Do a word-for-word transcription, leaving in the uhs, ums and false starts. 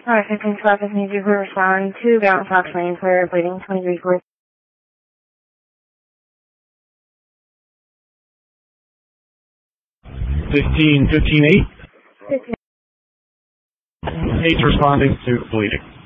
Alright, fifteen traffic needs you to respond to Ground Fox Lane for bleeding twenty-three four. Fifteen, fifteen eight. fifteen. Eight's responding to bleeding.